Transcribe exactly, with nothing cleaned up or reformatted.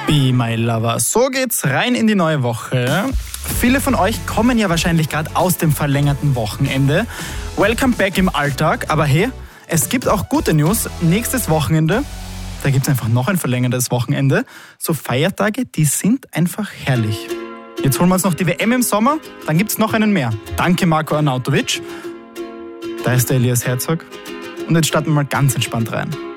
Be My Lover. So geht's rein in die neue Woche. Viele von euch kommen ja wahrscheinlich gerade aus dem verlängerten Wochenende. Welcome back im Alltag. Aber hey, es gibt auch gute News. Nächstes Wochenende, da gibt's einfach noch ein verlängertes Wochenende. So Feiertage, die sind einfach herrlich. Jetzt holen wir uns noch die W M im Sommer, dann gibt's noch einen mehr. Danke Marko Arnautovic. Da ist der Elias Herzog. Und jetzt starten wir mal ganz entspannt rein.